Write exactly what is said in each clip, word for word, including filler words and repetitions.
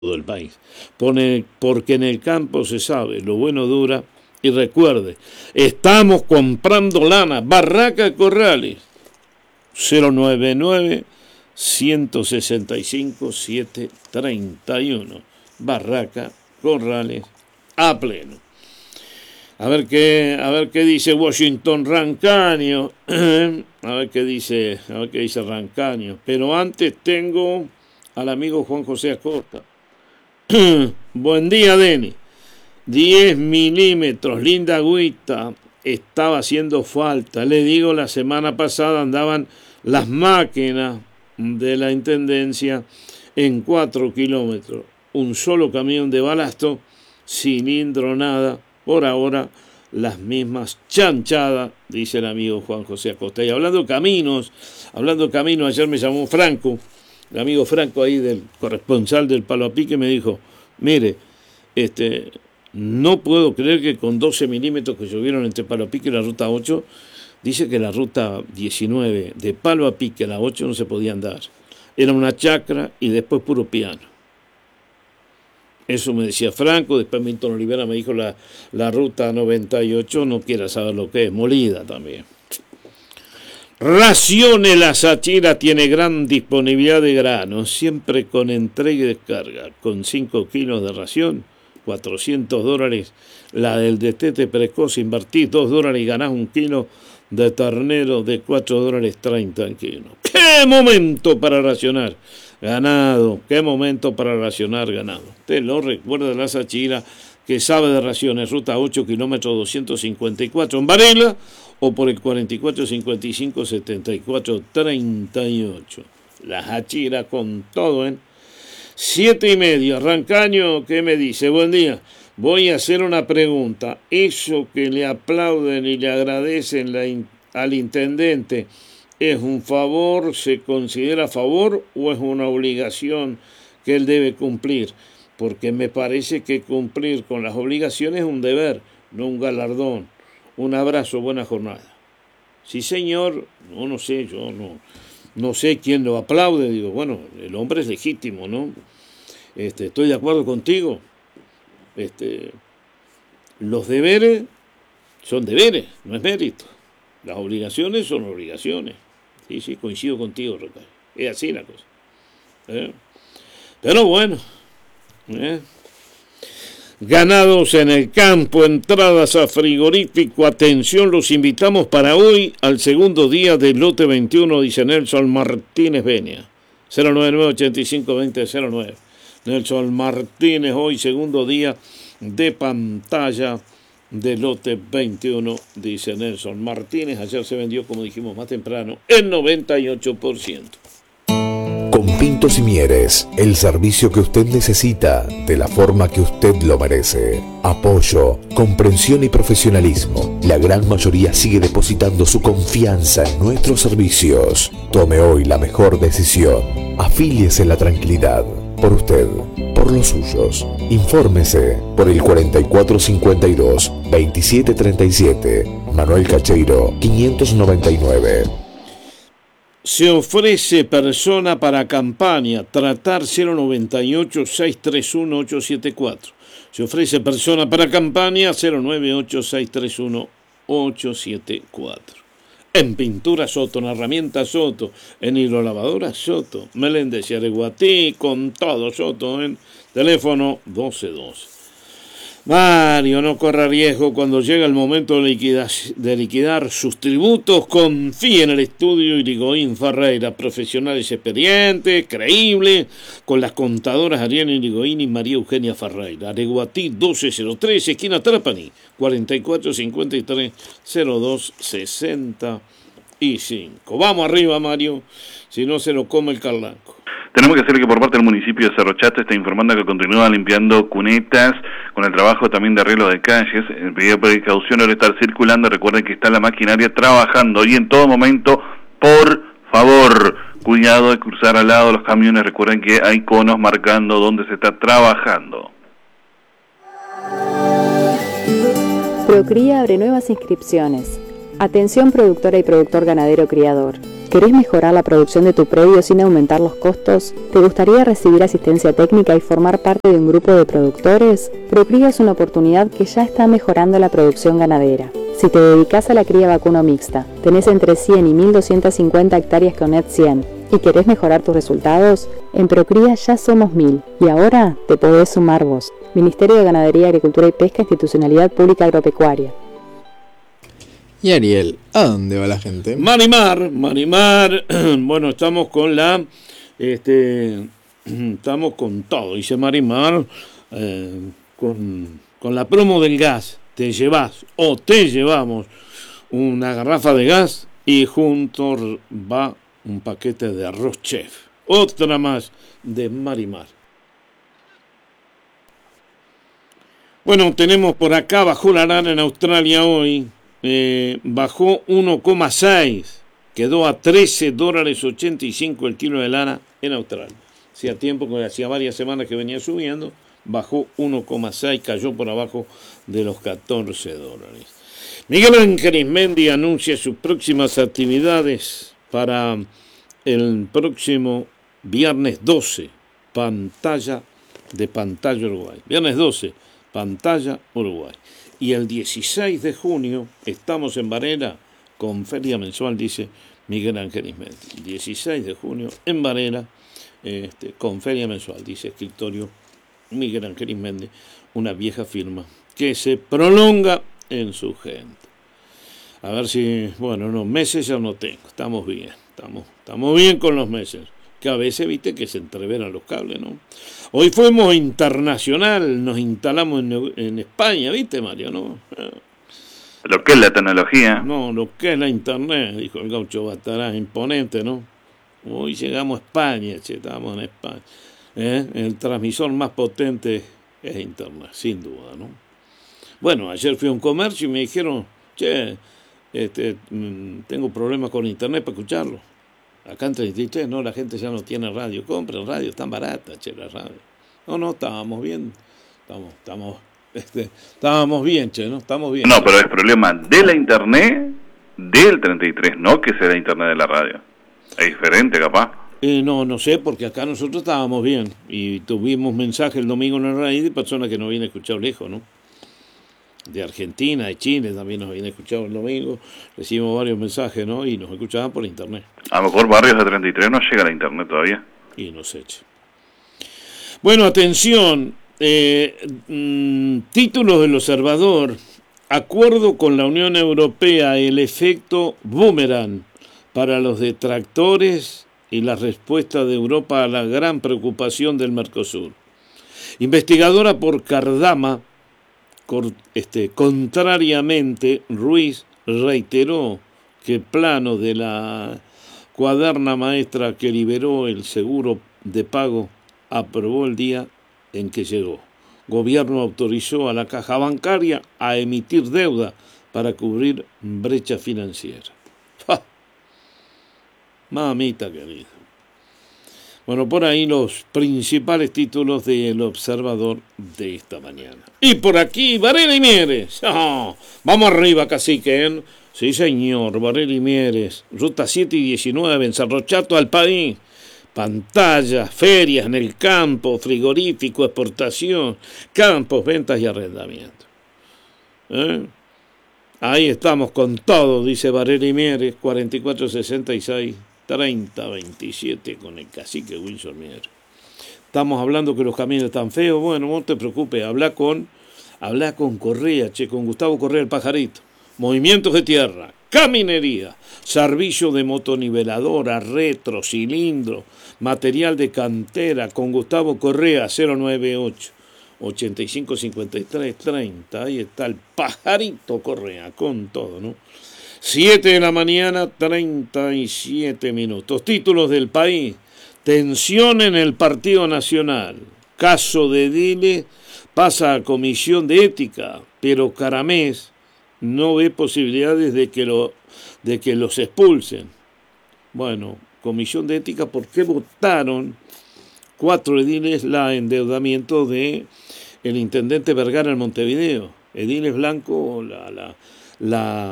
del país. Pone, porque en el campo se sabe, lo bueno dura. Y recuerde, estamos comprando lana, Barraca Corrales, cero nueve nueve, uno seis cinco, siete tres uno, Barraca Corrales, a pleno. A ver qué, a ver qué dice Washington Rancaño, a ver qué dice, a ver qué dice Rancaño. Pero antes tengo al amigo Juan José Acosta. Buen día, Denny. diez milímetros, linda agüita, estaba haciendo falta. Le digo, la semana pasada andaban las máquinas de la Intendencia en cuatro kilómetros. Un solo camión de balasto, cilindro nada. Por ahora, las mismas chanchadas, dice el amigo Juan José Acosta. Y hablando de caminos, hablando de caminos, ayer me llamó Franco, el amigo Franco ahí del corresponsal del Palo a Pique, me dijo, mire, este... no puedo creer que con doce milímetros que llovieron entre Palo a Pique y la ruta ocho, dice que la ruta diecinueve de Palo a Pique a la ocho no se podía andar. Era una chacra y después puro piano. Eso me decía Franco, después Milton Olivera me dijo la, la ruta noventa y ocho, no quiera saber lo que es, molida también. Raciones La Sachira tiene gran disponibilidad de granos, siempre con entrega y descarga, con cinco kilos de ración. cuatrocientos dólares, la del destete precoz, invertís dos dólares y ganás un kilo de ternero de cuatro dólares treinta el kilo. ¡Qué momento para racionar ganado! ¡Qué momento para racionar ganado! Usted lo recuerda, La Sachira, que sabe de raciones, ruta ocho, kilómetros doscientos cincuenta y cuatro en Varela, o por el cuarenta y cuatro cincuenta y cinco setenta y cuatro treinta y ocho. La Sachira con todo, ¿eh? Siete y medio, Rancaño, ¿qué me dice? Buen día, voy a hacer una pregunta. ¿Eso que le aplauden y le agradecen la in- al intendente es un favor, se considera favor o es una obligación que él debe cumplir? Porque me parece que cumplir con las obligaciones es un deber, no un galardón. Un abrazo, buena jornada. Sí, señor, no, no sé, yo no... No sé quién lo aplaude, digo, bueno, el hombre es legítimo, ¿no? Este, estoy de acuerdo contigo. Este, los deberes son deberes, no es mérito. Las obligaciones son obligaciones. Sí, sí, coincido contigo, Roca. Es así la cosa. ¿Eh? Pero bueno, ¿eh? Ganados en el campo, entradas a frigorífico, atención, los invitamos para hoy al segundo día del lote veintiuno, dice Nelson Martínez Benia, cero nueve nueve, ochenta y cinco, veinte, cero nueve. Nelson Martínez, hoy segundo día de pantalla del lote veintiuno, dice Nelson Martínez. Ayer se vendió, como dijimos más temprano, el noventa y ocho por ciento. Con Pintos y Mieres, el servicio que usted necesita de la forma que usted lo merece. Apoyo, comprensión y profesionalismo. La gran mayoría sigue depositando su confianza en nuestros servicios. Tome hoy la mejor decisión. Afíliese en la tranquilidad. Por usted, por los suyos. Infórmese por el cuarenta y cuatro cincuenta y dos, veintisiete treinta y siete. Manuel Cacheiro, quinientos noventa y nueve. Se ofrece persona para campaña, tratar cero noventa y ocho, seiscientos treinta y uno, ochocientos setenta y cuatro. Se ofrece persona para campaña cero noventa y ocho, seiscientos treinta y uno, ochocientos setenta y cuatro. En pintura Soto, en herramienta Soto, en hilo lavadora Soto, Meléndez y Areguatí, con todo Soto, en teléfono doce doce. Mario, no corra riesgo cuando llega el momento de liquidar, de liquidar sus tributos. Confíe en el estudio Irigoyen Ferreira, profesionales experientes, creíbles, con las contadoras Ariana Irigoyen y María Eugenia Ferreira. Areguatí doce cero tres, esquina Trapani, cuarenta y cuatro cincuenta y tres, cero dos sesenta y cinco. Vamos arriba, Mario, si no se lo come el carlanco. Tenemos que hacer que por parte del municipio de Cerro Chato está informando que continúa limpiando cunetas, con el trabajo también de arreglo de calles. El pedido de precaución ahora estar circulando. Recuerden que está la maquinaria trabajando y en todo momento, por favor, cuidado de cruzar al lado de los camiones. Recuerden que hay conos marcando donde se está trabajando. Procría abre nuevas inscripciones. Atención productora y productor ganadero criador. ¿Querés mejorar la producción de tu predio sin aumentar los costos? ¿Te gustaría recibir asistencia técnica y formar parte de un grupo de productores? Procría es una oportunidad que ya está mejorando la producción ganadera. Si te dedicas a la cría vacuno mixta, tenés entre cien y mil doscientas cincuenta hectáreas con Net cien y querés mejorar tus resultados, en Procría ya somos mil y ahora te podés sumar vos. Ministerio de Ganadería, Agricultura y Pesca, Institucionalidad Pública Agropecuaria. Y Ariel, ¿a dónde va la gente? Marimar, Marimar, bueno, estamos con la, este, estamos con todo, dice Marimar, eh, con, con la promo del gas, te llevas o te llevamos una garrafa de gas y junto va un paquete de arroz chef, otra más de Marimar. Bueno, tenemos por acá, bajó la lana en Australia hoy. Eh, bajó uno coma seis, quedó a trece dólares ochenta y cinco el kilo de lana en Australia. Hacía tiempo, hacía varias semanas que venía subiendo, bajó uno coma seis, cayó por abajo de los catorce dólares. Miguel Ángel Arizmendi anuncia sus próximas actividades para el próximo viernes doce, pantalla de Pantalla Uruguay. Viernes doce, Pantalla Uruguay. Y el dieciséis de junio estamos en Varela con feria mensual, dice Miguel Ángel Arizmendi. dieciséis de junio en Varela este, con feria mensual, dice escritorio Miguel Ángel Arizmendi, una vieja firma que se prolonga en su gente. A ver si, bueno, no, meses ya no tengo, estamos bien, estamos, estamos bien con los meses, que a veces, viste, que se entreveran los cables, ¿no? Hoy fuimos internacional, nos instalamos en, en España, ¿viste, Mario, no? Lo que es la tecnología. No, lo que es la internet, dijo el gaucho Batará, imponente, ¿no? Hoy llegamos a España, che, estamos en España. ¿Eh? El transmisor más potente es internet, sin duda, ¿no? Bueno, ayer fui a un comercio y me dijeron, che, este, tengo problemas con internet para escucharlo. Acá en treinta y tres, no, la gente ya no tiene radio, compren radio, están baratas, che, la radio. No, no, estábamos bien, estamos, estamos, este, estábamos bien, che, ¿no? Estamos bien. No, pero es problema de la internet del treinta y tres, no que sea la internet de la radio. Es diferente, capaz. Eh, no, no sé, porque acá nosotros estábamos bien y tuvimos mensaje el domingo en la radio de personas que nos habían escuchado lejos, ¿no? De Argentina, de Chile también nos habían escuchado el domingo, recibimos varios mensajes, ¿no? Y nos escuchaban por internet. A lo mejor barrios de treinta y tres no llega a la internet todavía. Y no sé, che. Bueno, atención, eh, mmm, títulos del Observador, acuerdo con la Unión Europea, el efecto boomerang para los detractores y la respuesta de Europa a la gran preocupación del Mercosur. Investigadora por Cardama, Este, contrariamente, Ruiz reiteró que el plano de la cuaderna maestra que liberó el seguro de pago aprobó el día en que llegó. Gobierno autorizó a la caja bancaria a emitir deuda para cubrir brecha financiera. ¡Ja! Mamita querida. Bueno, por ahí los principales títulos del Observador de esta mañana. Y por aquí, Varela y Mieres. Oh, vamos arriba, cacique, ¿eh? Sí, señor, Varela y Mieres. Ruta siete y diecinueve, en Cerro Chato, al país. Pantallas, ferias en el campo, frigorífico, exportación, campos, ventas y arrendamiento. ¿Eh? Ahí estamos con todo, dice Varela y Mieres, cuarenta y cuatro sesenta y seis. treinta veintisiete con el cacique Wilson Mier. Estamos hablando que los caminos están feos. Bueno, no te preocupes, habla con, habla con Correa, che, con Gustavo Correa el Pajarito. Movimientos de tierra, caminería, servicio de motoniveladora, retro, cilindro, material de cantera, con Gustavo Correa, cero nueve ocho, ochenta y cinco cincuenta y tres treinta. Ahí está el Pajarito Correa, con todo, ¿no? siete de la mañana, treinta y siete minutos. Títulos del país. Tensión en el Partido Nacional. Caso de Dile pasa a comisión de ética, pero Caramés no ve posibilidades de que, lo, de que los expulsen. Bueno, comisión de ética, ¿por qué votaron cuatro ediles la endeudamiento de el intendente Vergara en Montevideo? Ediles Blanco, la... la la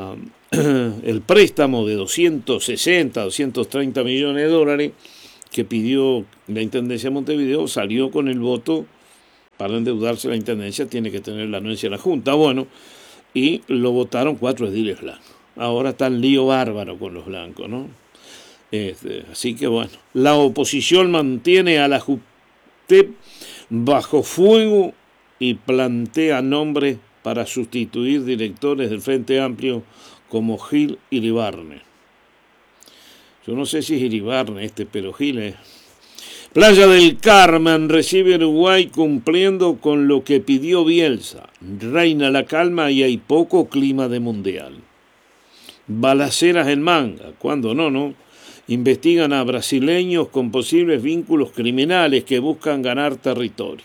el préstamo de doscientos sesenta, doscientos treinta millones de dólares que pidió la Intendencia de Montevideo salió con el voto. Para endeudarse la Intendencia tiene que tener la anuencia de la Junta. Bueno, y lo votaron cuatro ediles blancos. Ahora está el lío bárbaro con los blancos, ¿no? Este, así que bueno, la oposición mantiene a la JUTEP bajo fuego y plantea nombres para sustituir directores del Frente Amplio como Gil Iribarne. Yo no sé si es Iribarne este, pero Gil es. Playa del Carmen recibe Uruguay cumpliendo con lo que pidió Bielsa. Reina la calma y hay poco clima de mundial. Balaceras en Manga, cuando no, no. Investigan a brasileños con posibles vínculos criminales que buscan ganar territorio.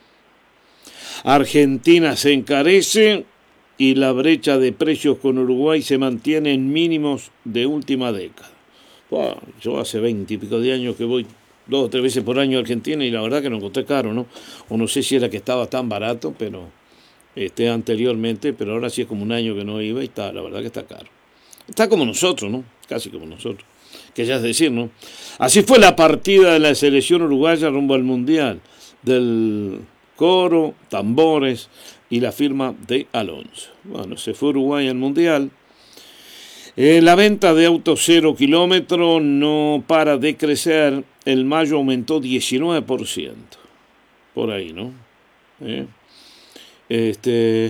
Argentina se encarece y la brecha de precios con Uruguay se mantiene en mínimos de última década. Bueno, yo hace veinte y pico de años que voy dos o tres veces por año a Argentina y la verdad que no encontré caro, ¿no? O no sé si era que estaba tan barato, pero este, anteriormente, pero ahora sí es como un año que no iba y está, la verdad que está caro. Está como nosotros, ¿no? Casi como nosotros. Que ya es decir, ¿no? Así fue la partida de la selección uruguaya rumbo al Mundial, del coro, tambores y la firma de Alonso. Bueno, se fue Uruguay al Mundial. Eh, la venta de autos cero kilómetros no para de crecer. El mayo aumentó diecinueve por ciento. Por ahí, ¿no? Eh, este,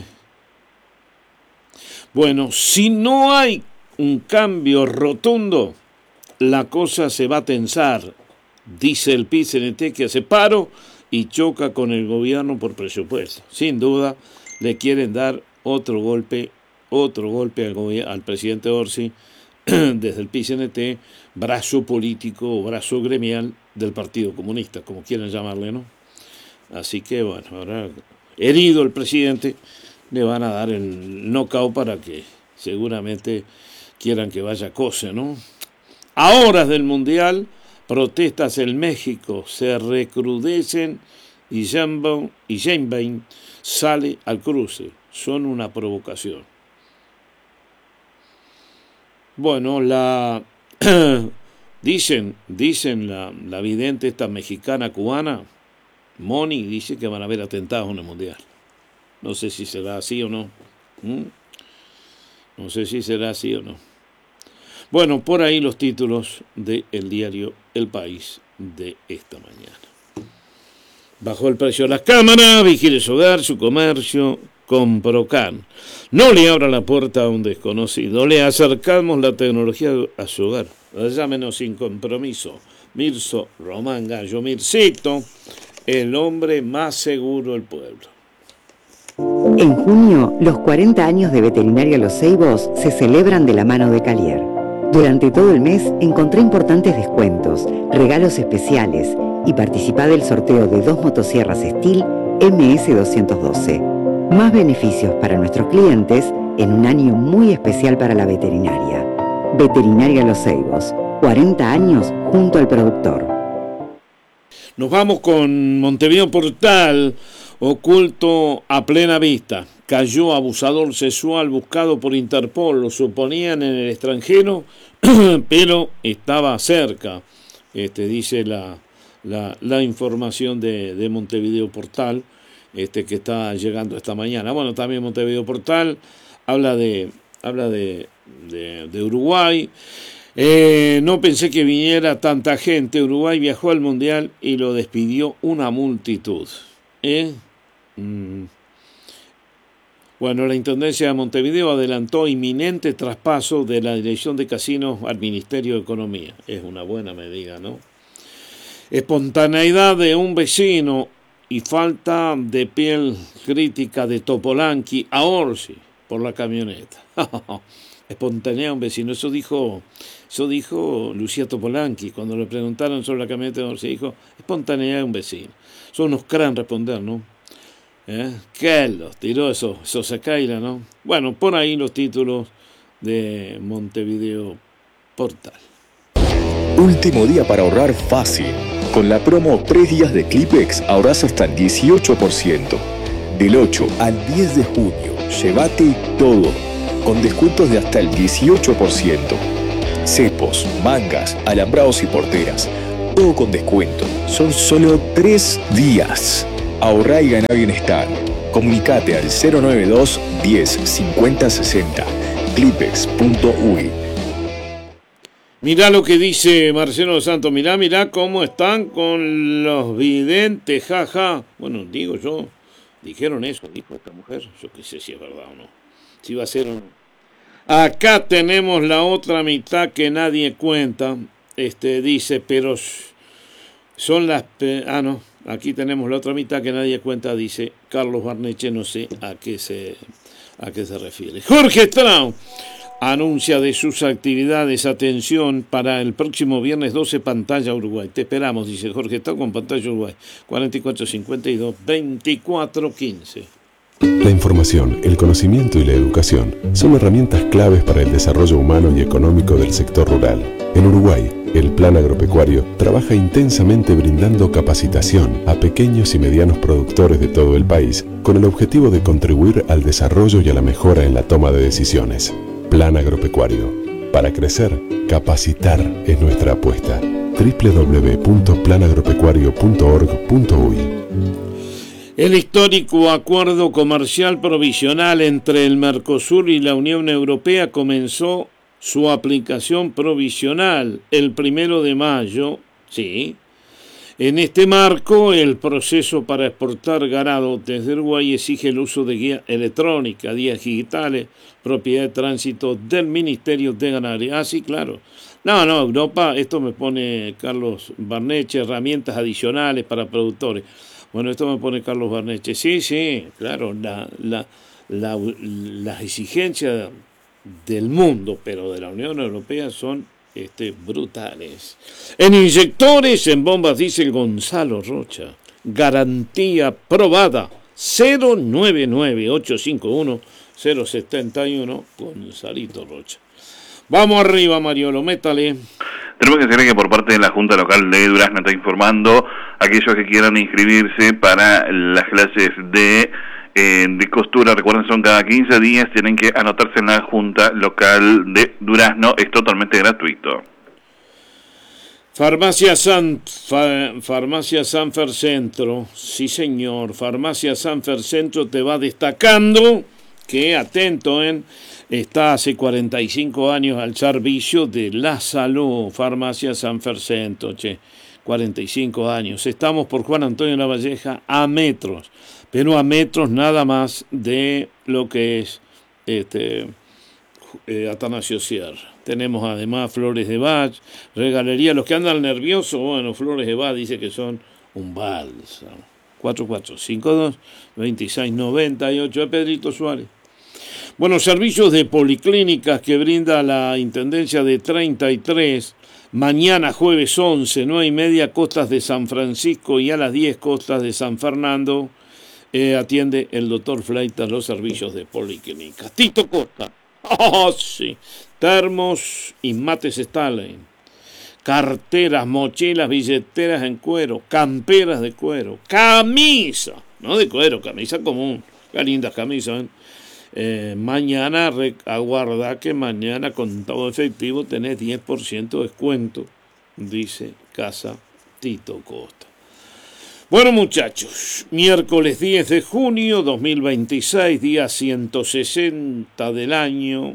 bueno, si no hay un cambio rotundo, la cosa se va a tensar, dice el P I C N T, que hace paro y choca con el gobierno por presupuesto. Sin duda, le quieren dar otro golpe, otro golpe al, al presidente Orsi desde el P I C N T, brazo político o brazo gremial del Partido Comunista, como quieran llamarle, ¿no? Así que, bueno, ahora herido el presidente, le van a dar el knockout para que seguramente quieran que vaya cosa, ¿no? A horas del Mundial, protestas en México se recrudecen y Sheinbaum sale al cruce. Son una provocación. Bueno, la dicen, dicen la, la vidente esta mexicana cubana, Moni, dice que van a haber atentados en el Mundial. No sé si será así o no. ¿Mm? No sé si será así o no. Bueno, por ahí los títulos del diario El País de esta mañana. Bajó el precio de las cámaras, vigile su hogar, su comercio, Comprocan. No le abra la puerta a un desconocido, le acercamos la tecnología a su hogar. Llámenos sin compromiso. Mirso Román Gallo, Mircito, el hombre más seguro del pueblo. En junio, los cuarenta años de Veterinaria Los Ceibos se celebran de la mano de Calier. Durante todo el mes encontré importantes descuentos, regalos especiales y participá del sorteo de dos motosierras Steel M S doscientos doce. Más beneficios para nuestros clientes en un año muy especial para la veterinaria. Veterinaria Los Ceibos, cuarenta años junto al productor. Nos vamos con Montevideo Portal, oculto a plena vista. Cayó abusador sexual buscado por Interpol, lo suponían en el extranjero, pero estaba cerca, este, dice la, la, la información de, de Montevideo Portal, este, que está llegando esta mañana. Bueno, también Montevideo Portal habla de, habla de, de, de Uruguay. Eh, no pensé que viniera tanta gente. Uruguay viajó al Mundial y lo despidió una multitud. ¿Eh? Mm. Bueno, la Intendencia de Montevideo adelantó inminente traspaso de la Dirección de Casinos al Ministerio de Economía. Es una buena medida, ¿no? Espontaneidad de un vecino y falta de piel crítica de Topolanqui a Orsi por la camioneta. Espontanea un vecino. Eso dijo, eso dijo Lucía Topolanqui cuando le preguntaron sobre la camioneta de Orsi. Dijo, espontanea un vecino. Son unos crán responder, ¿no? ¿Eh? ¿Qué los tiró esos, esos Sequeira, no? Bueno, por ahí los títulos de Montevideo Portal. Último día para ahorrar fácil. Con la promo tres días de Clipex ahorras hasta el dieciocho por ciento. Del ocho al diez de junio, llévate todo. con descuentos de hasta el dieciocho por ciento. Cepos, mangas, alambrados y porteras, todo con descuento. Son solo tres días. Ahorrá y ganá bienestar. Comunicate al cero noventa y dos, diez, cincuenta, sesenta. clipex punto u i. Mirá lo que dice Marcelo Santos, mirá, mirá cómo están con los videntes, jaja. Ja. Bueno, digo yo, dijeron eso, dijo esta mujer, yo qué sé si es verdad o no, si va a ser o no. Acá tenemos la otra mitad que nadie cuenta, este dice, pero son las... Ah, no, aquí tenemos la otra mitad que nadie cuenta, dice Carlos Barneche, no sé a qué se, a qué se refiere. Jorge Strauss anuncia de sus actividades, atención, para el próximo viernes doce, Pantalla Uruguay. Te esperamos, dice Jorge Strauss, con Pantalla Uruguay, cuarenta y cuatro cincuenta y dos, veinticuatro quince. La información, el conocimiento y la educación son herramientas claves para el desarrollo humano y económico del sector rural. En Uruguay, el Plan Agropecuario trabaja intensamente brindando capacitación a pequeños y medianos productores de todo el país con el objetivo de contribuir al desarrollo y a la mejora en la toma de decisiones. Plan Agropecuario. Para crecer, capacitar es nuestra apuesta. doble u doble u doble u punto plan agropecuario punto org punto u i. El histórico acuerdo comercial provisional entre el Mercosur y la Unión Europea comenzó su aplicación provisional el primero de mayo, sí. En este marco, el proceso para exportar ganado desde Uruguay exige el uso de guía electrónica, guías digitales, propiedad de tránsito del Ministerio de Ganadería. Ah, sí, claro. No, no, Europa, esto me pone Carlos Barneche, herramientas adicionales para productores. Bueno, esto me pone Carlos Barneche. Sí, sí, claro, la, la, la, las exigencias del mundo, pero de la Unión Europea son este, brutales. En inyectores, en bombas, dice Gonzalo Rocha. Garantía probada. cero nueve nueve, ocho cinco uno, cero siete uno, Gonzalito Rocha. Vamos arriba, Mariolo, métale. Tenemos que decir que por parte de la Junta Local de Durazno está informando a aquellos que quieran inscribirse para las clases de, eh, de costura. Recuerden, son cada quince días, tienen que anotarse en la Junta Local de Durazno, es totalmente gratuito. Farmacia San, fa, Farmacia Sanfer Centro, sí señor, Farmacia Sanfer Centro te va destacando que, atento, en... está hace cuarenta y cinco años al servicio de la salud. Farmacia Sanfer Centro, che, cuarenta y cinco años. Estamos por Juan Antonio Lavalleja a metros, pero a metros nada más de lo que es este eh, Atanasio Sierra. Tenemos además Flores de Bach, regalería. Los que andan nerviosos, bueno, Flores de Bach dice que son un bálsamo. cuatro cuatro cinco dos, veintiséis noventa y ocho de Pedrito Suárez. Bueno, servicios de policlínicas que brinda la Intendencia de treinta y tres, mañana jueves once, nueve y media, Costas de San Francisco, y a las diez, Costas de San Fernando, eh, atiende el doctor Fleitas los servicios de policlínicas. Tito Costa, oh sí, termos y mates Stalin, carteras, mochilas, billeteras en cuero, camperas de cuero, camisa, no de cuero, camisa común, qué lindas camisas, ¿eh? Eh, mañana, aguarda que mañana con todo efectivo tenés diez por ciento de descuento, dice Casa Tito Costa. Bueno, muchachos, miércoles diez de junio dos mil veintiséis, día ciento sesenta del año,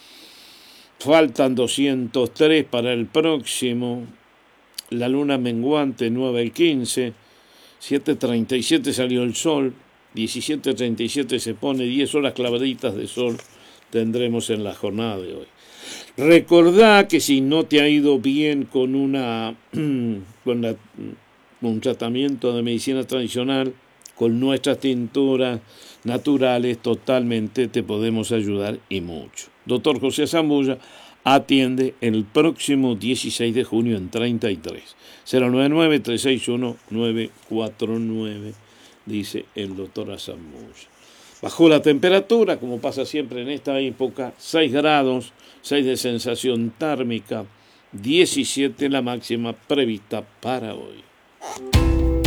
faltan doscientos tres para el próximo, la luna menguante nueve y quince, siete treinta y siete salió el sol, diecisiete treinta y siete se pone, diez horas clavaditas de sol tendremos en la jornada de hoy. Recordá que si no te ha ido bien con una con la, un tratamiento de medicina tradicional, con nuestras tinturas naturales, totalmente te podemos ayudar y mucho. Doctor José Zambulla atiende el próximo dieciséis de junio en treinta y tres. cero nueve nueve, tres seis uno, nueve cuatro nueve. Dice el doctor Azambulla. Bajó la temperatura, como pasa siempre en esta época, seis grados, seis de sensación térmica, diecisiete la máxima prevista para hoy.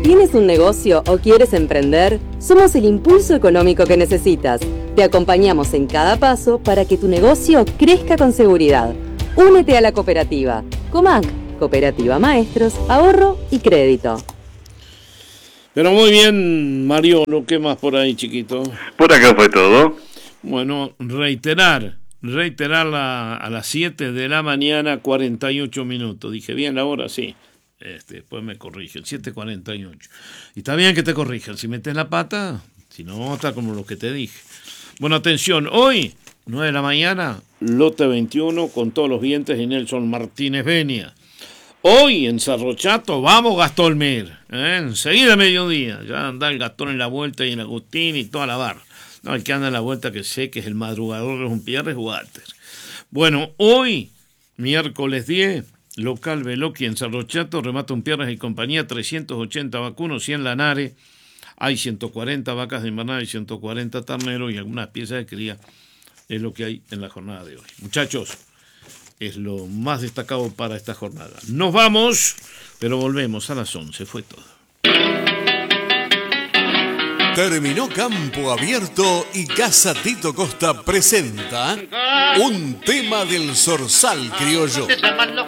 ¿Tienes un negocio o quieres emprender? Somos el impulso económico que necesitas. Te acompañamos en cada paso para que tu negocio crezca con seguridad. Únete a la cooperativa. Comac, Cooperativa Maestros, Ahorro y Crédito. Pero muy bien, Mariano, ¿qué más por ahí, chiquito? Por acá fue todo. Bueno, reiterar, reiterar la, a las siete de la mañana, cuarenta y ocho minutos. Dije bien la hora, sí. Este, después me corrigen, siete cuarenta y ocho. Y está bien que te corrijan, si metes la pata, si no, está como lo que te dije. Bueno, atención, hoy, nueve de la mañana, lote veintiuno con todos los vientos y Nelson Martínez Benia. Hoy en Cerro Chato, vamos Gastón Mir, ¿eh? Enseguida mediodía, ya anda el Gastón en la vuelta y en Agustín y toda la barra. No, el que anda en la vuelta que sé que es el madrugador de un Pierres Walter. Bueno, hoy, miércoles diez, local Veloqui en Cerro Chato, remata un Pierres y compañía, trescientos ochenta vacunos, cien Lanares, hay ciento cuarenta vacas de invernada y ciento cuarenta terneros y algunas piezas de cría, es lo que hay en la jornada de hoy. Muchachos, es lo más destacado para esta jornada. Nos vamos, pero volvemos a las once, fue todo. Terminó Campo Abierto y Casa Tito Costa presenta un tema del Zorzal criollo.